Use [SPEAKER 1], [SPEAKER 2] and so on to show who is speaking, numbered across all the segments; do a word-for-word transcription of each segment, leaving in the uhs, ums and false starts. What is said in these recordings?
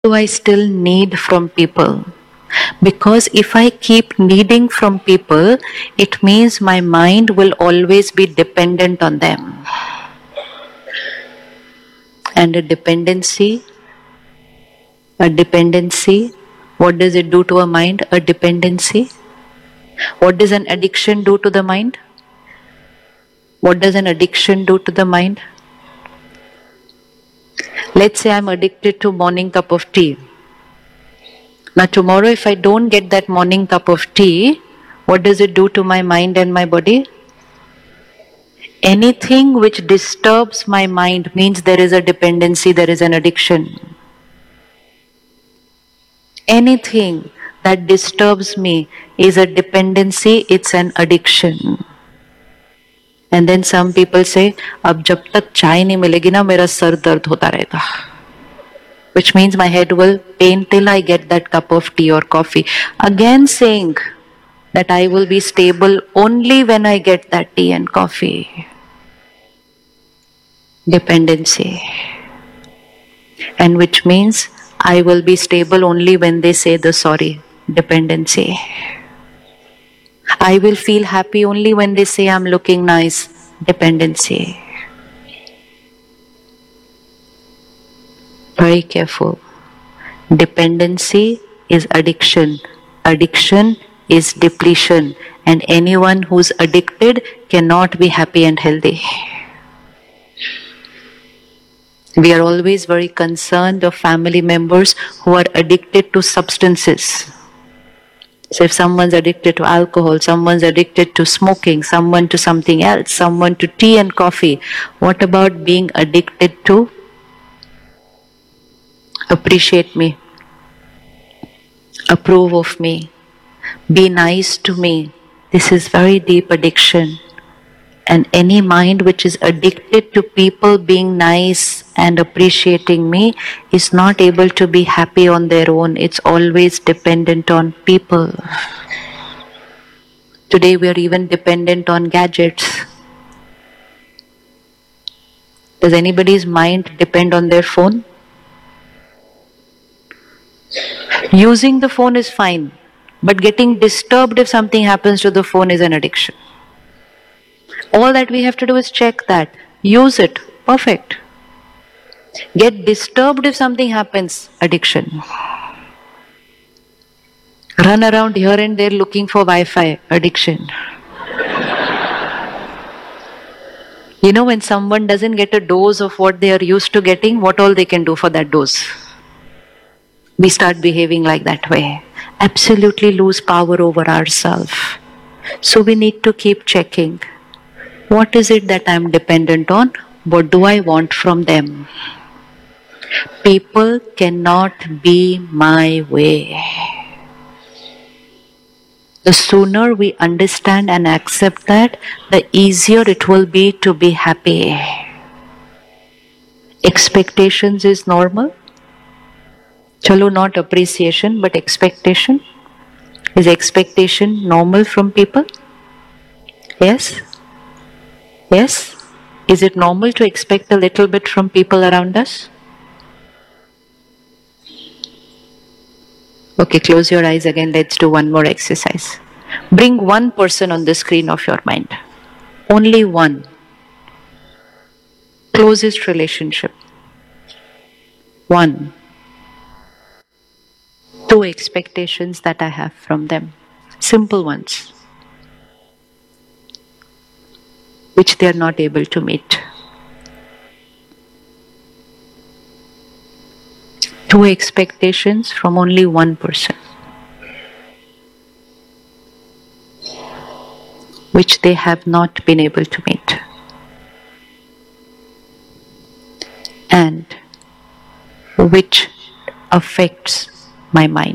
[SPEAKER 1] do I still need from people? Because if I keep needing from people, it means my mind will always be dependent on them. And a dependency, a dependency, what does it do to a mind? A dependency. What does an addiction do to the mind? What does an addiction do to the mind? Let's say I'm addicted to morning cup of tea. Now tomorrow if I don't get that morning cup of tea, what does it do to my mind and my body? Anything which disturbs my mind means there is a dependency, there is an addiction. Anything that disturbs me is a dependency, it's an addiction. And then some people say, अब जब तक चाय नहीं मिलेगी ना मेरा sir दर्द होता रहेगा. Which means my head will pain till I get that cup of tea or coffee. Again saying that I will be stable only when I get that tea and coffee. Dependency. And which means I will be stable only when they say the sorry. Dependency. I will feel happy only when they say I'm looking nice. Dependency. Very careful. Dependency is addiction. Addiction is depletion. And anyone who's addicted cannot be happy and healthy. We are always very concerned of family members who are addicted to substances. So if someone's addicted to alcohol, someone's addicted to smoking, someone to something else, someone to tea and coffee, what about being addicted to appreciate me, approve of me, be nice to me? This is very deep addiction. And any mind which is addicted to people being nice and appreciating me is not able to be happy on their own. It's always dependent on people. Today we are even dependent on gadgets. Does anybody's mind depend on their phone? Using the phone is fine, but getting disturbed if something happens to the phone is an addiction. All that we have to do is check that. Use it. Perfect. Get disturbed if something happens. Addiction. Run around here and there looking for Wi-Fi. Addiction. You know, when someone doesn't get a dose of what they are used to getting, what all they can do for that dose? We start behaving like that way. Absolutely lose power over ourselves. So we need to keep checking. What is it that I am dependent on? What do I want from them? People cannot be my way. The sooner we understand and accept that, the easier it will be to be happy. Expectations is normal. Chalo, not appreciation, but expectation. Is expectation normal from people? Yes? Yes? Is it normal to expect a little bit from people around us? Okay, close your eyes again. Let's do one more exercise. Bring one person on the screen of your mind. Only one. Closest relationship. One. Two expectations that I have from them. Simple ones. Which they are not able to meet. Two expectations from only one person, which they have not been able to meet. And which affects my mind.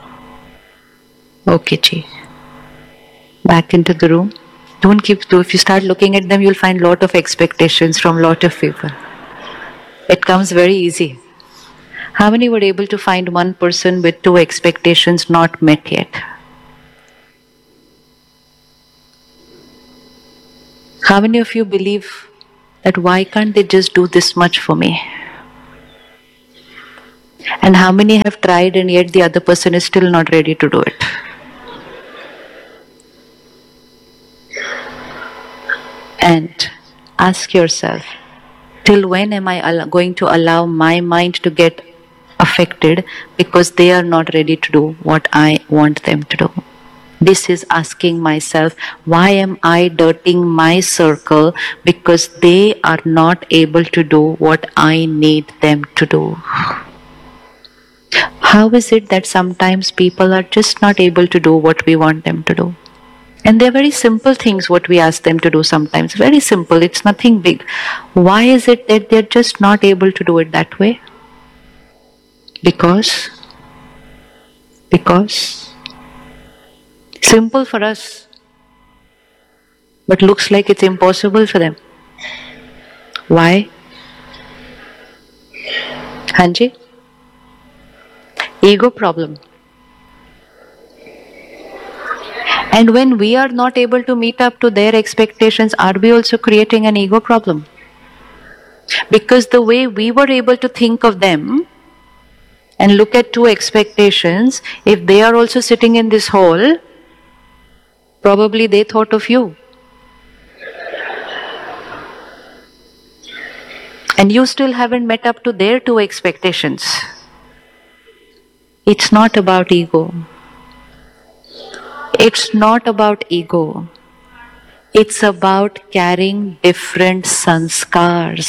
[SPEAKER 1] Okay, Ji. Back into the room. Don't keep, if you start looking at them, you'll find lot of expectations from lot of people. It comes very easy. How many were able to find one person with two expectations not met yet? How many of you believe that why can't they just do this much for me? And how many have tried and yet the other person is still not ready to do it? And ask yourself, till when am I going to allow my mind to get affected because they are not ready to do what I want them to do? This is asking myself, why am I dirtying my circle because they are not able to do what I need them to do? How is it that sometimes people are just not able to do what we want them to do? And they're very simple things what we ask them to do sometimes. Very simple, it's nothing big. Why is it that they're just not able to do it that way? Because, because, simple for us, but looks like it's impossible for them. Why? Hanji? Ego problem. And when we are not able to meet up to their expectations, are we also creating an ego problem? Because the way we were able to think of them and look at two expectations, if they are also sitting in this hall, probably they thought of you. And you still haven't met up to their two expectations. It's not about ego. It's not about ego. It's about carrying different sanskars.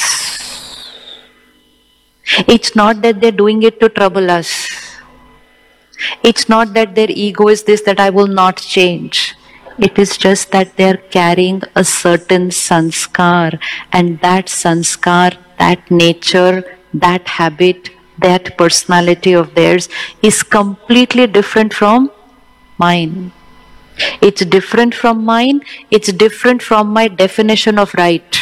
[SPEAKER 1] It's not that they're doing it to trouble us. It's not that their ego is this, that I will not change. It is just that they're carrying a certain sanskar, and that sanskar, that nature, that habit, that personality of theirs is completely different from mine. It's different from mine, it's different from my definition of right.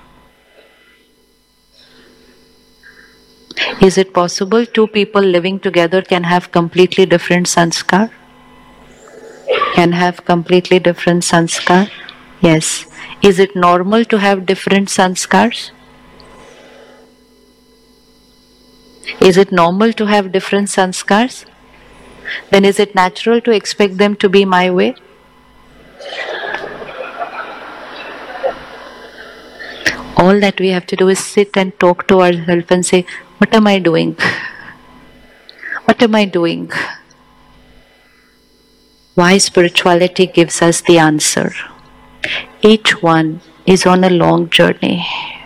[SPEAKER 1] Is it possible two people living together can have completely different sanskar? Can have completely different sanskar? Yes. Is it normal to have different sanskars? Is it normal to have different sanskars? Then is it natural to expect them to be my way? All that we have to do is sit and talk to ourselves and say, what am I doing? What am I doing? Why spirituality gives us the answer. Each one is on a long journey.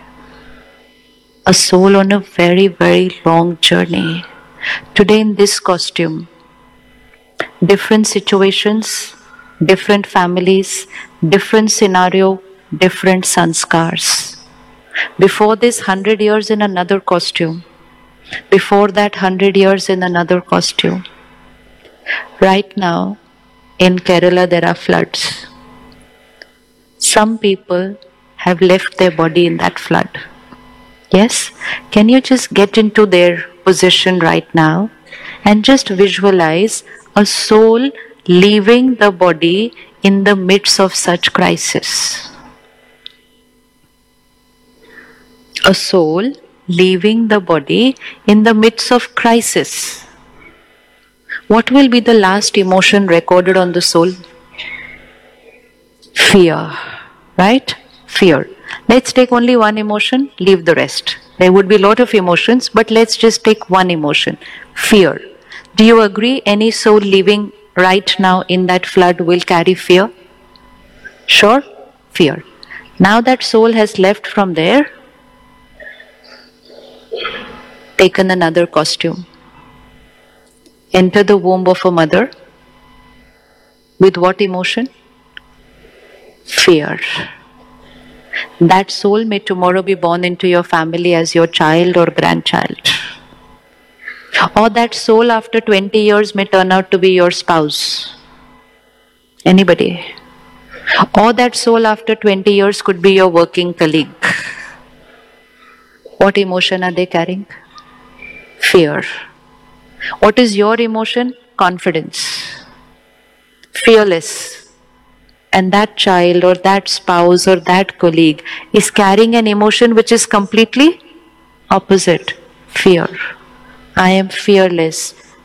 [SPEAKER 1] A soul on a very, very long journey. Today in this costume, different situations, different families, different scenario, different sanskars. Before this, hundred years in another costume. Before that, hundred years in another costume. Right now, in Kerala, there are floods. Some people have left their body in that flood. Yes? Can you just get into their position right now and just visualize a soul leaving the body in the midst of such crisis? A soul leaving the body in the midst of crisis. What will be the last emotion recorded on the soul? Fear, right? Fear. Let's take only one emotion, leave the rest. There would be a lot of emotions, but let's just take one emotion, fear. Do you agree any soul living right now in that flood will carry fear? Sure? Fear. Now that soul has left from there, taken another costume. Enter the womb of a mother. With what emotion? Fear. That soul may tomorrow be born into your family as your child or grandchild. Or that soul after twenty years may turn out to be your spouse. Anybody? Or that soul after twenty years could be your working colleague. What emotion are they carrying? Fear. What is your emotion? Confidence. Fearless. And that child or that spouse or that colleague is carrying an emotion which is completely opposite. Fear. I am fearless